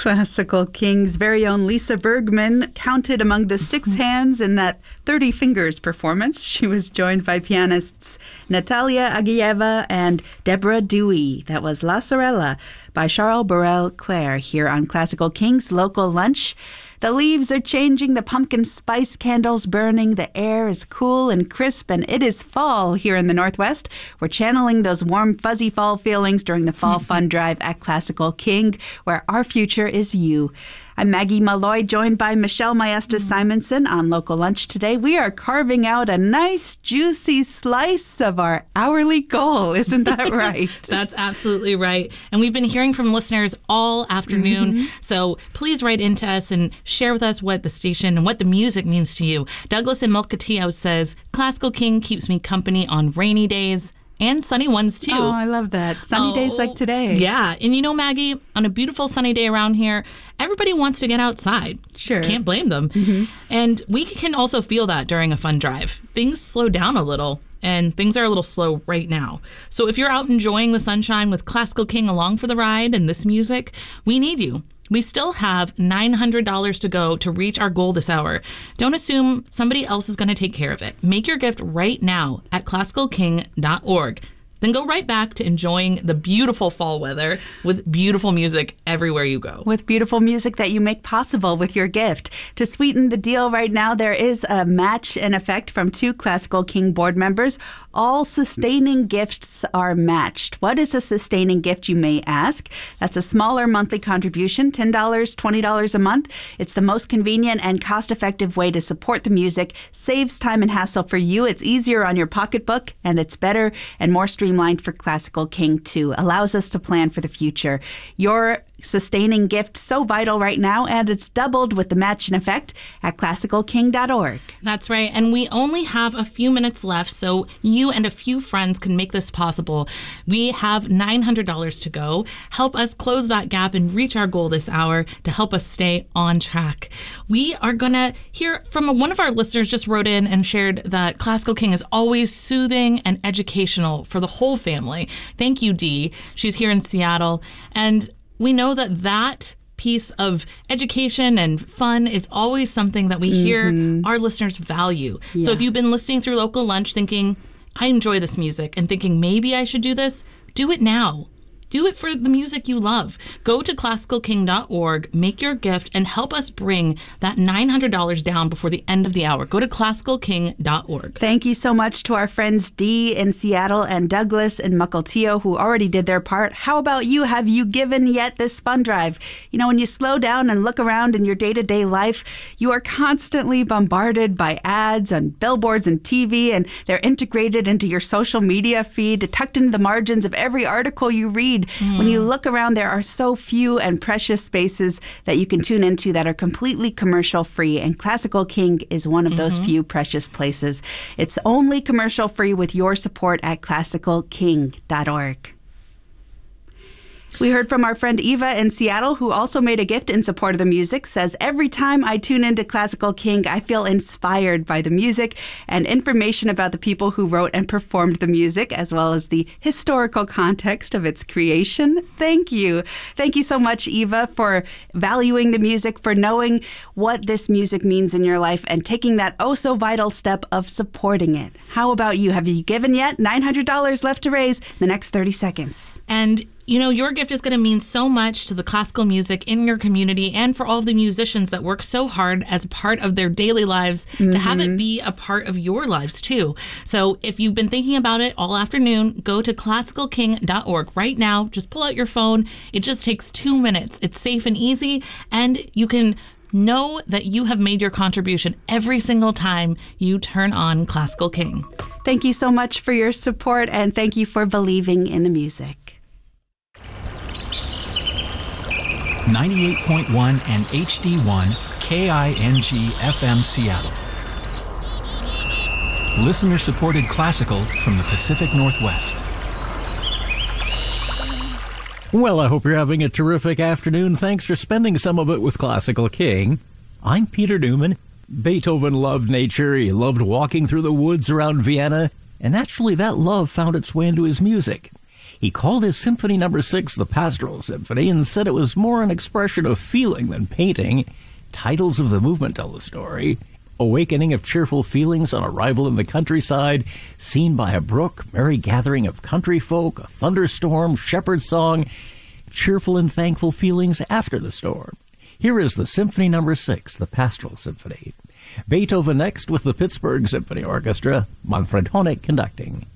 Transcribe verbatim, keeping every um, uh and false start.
Classical King's very own Lisa Bergman counted among the six hands in that thirty Fingers performance. She was joined by pianists Natalia Agieva and Deborah Dewey. That was La Sorella by Charles Burrell Clare here on Classical King's Local Lunch. The leaves are changing, the pumpkin spice candles burning, the air is cool and crisp, and it is fall here in the Northwest. We're channeling those warm, fuzzy fall feelings during the Fall Fun Drive at Classical King, where our future is you. I'm Maggie Malloy, joined by Michelle Maestra Simonson on Local Lunch today. We are carving out a nice, juicy slice of our hourly goal. Isn't that right? That's absolutely right. And we've been hearing from listeners all afternoon. Mm-hmm. So please write into us and share with us what the station and what the music means to you. Douglas in Mukilteo says, Classical King keeps me company on rainy days. And sunny ones, too. Oh, I love that. Sunny oh, days like today. Yeah. And you know, Maggie, on a beautiful sunny day around here, everybody wants to get outside. Sure. Can't blame them. Mm-hmm. And we can also feel that during a fun drive. Things slow down a little, and things are a little slow right now. So if you're out enjoying the sunshine with Classical King along for the ride and this music, we need you. We still have nine hundred dollars to go to reach our goal this hour. Don't assume somebody else is going to take care of it. Make your gift right now at classical king dot org. Then go right back to enjoying the beautiful fall weather with beautiful music everywhere you go. With beautiful music that you make possible with your gift. To sweeten the deal right now, there is a match in effect from two Classical King board members. All sustaining gifts are matched. What is a sustaining gift, you may ask? That's a smaller monthly contribution, ten dollars, twenty dollars a month. It's the most convenient and cost-effective way to support the music, saves time and hassle for you. It's easier on your pocketbook, and it's better and more streamlined for Classical King, too. Allows us to plan for the future. Your sustaining gift so vital right now, and it's doubled with the match in effect at classical king dot org. That's right, and we only have a few minutes left, so you and a few friends can make this possible. We have nine hundred dollars to go. Help us close that gap and reach our goal this hour to help us stay on track. We are going to hear from a, one of our listeners just wrote in and shared that Classical King is always soothing and educational for the whole family. Thank you, Dee. She's here in Seattle, and we know that that piece of education and fun is always something that we hear mm-hmm. our listeners value. Yeah. So if you've been listening through Local Lunch thinking, I enjoy this music, and thinking maybe I should do this, do it now. Do it for the music you love. Go to classical king dot org, make your gift, and help us bring that nine hundred dollars down before the end of the hour. Go to classical king dot org. Thank you so much to our friends Dee in Seattle and Douglas in Mukilteo who already did their part. How about you? Have you given yet this fun drive? You know, when you slow down and look around in your day-to-day life, you are constantly bombarded by ads on billboards and T V, and they're integrated into your social media feed, tucked into the margins of every article you read. Mm. When you look around, there are so few and precious spaces that you can tune into that are completely commercial free, and Classical King is one of mm-hmm. those few precious places. It's only commercial free with your support at classical king dot org. We heard from our friend Eva in Seattle, who also made a gift in support of the music, says, every time I tune into Classical King, I feel inspired by the music and information about the people who wrote and performed the music, as well as the historical context of its creation. Thank you. Thank you so much, Eva, for valuing the music, for knowing what this music means in your life, and taking that oh so vital step of supporting it. How about you? Have you given yet? nine hundred dollars left to raise in the next thirty seconds. And you know, your gift is going to mean so much to the classical music in your community and for all of the musicians that work so hard as a part of their daily lives mm-hmm. to have it be a part of your lives, too. So if you've been thinking about it all afternoon, go to classical king dot org right now. Just pull out your phone. It just takes two minutes. It's safe and easy, and you can know that you have made your contribution every single time you turn on Classical King. Thank you so much for your support, and thank you for believing in the music. ninety-eight point one and H D one K I N G F M Seattle. Listener-supported classical from the Pacific Northwest. Well, I hope you're having a terrific afternoon. Thanks for spending some of it with Classical King. I'm Peter Newman. Beethoven loved nature. He loved walking through the woods around Vienna, and naturally that love found its way into his music. He called his Symphony Number six the Pastoral Symphony and said it was more an expression of feeling than painting. Titles of the movement tell the story. Awakening of cheerful feelings on arrival in the countryside, seen by a brook, merry gathering of country folk, a thunderstorm, shepherd's song, cheerful and thankful feelings after the storm. Here is the Symphony Number six, the Pastoral Symphony. Beethoven next with the Pittsburgh Symphony Orchestra, Manfred Honeck conducting.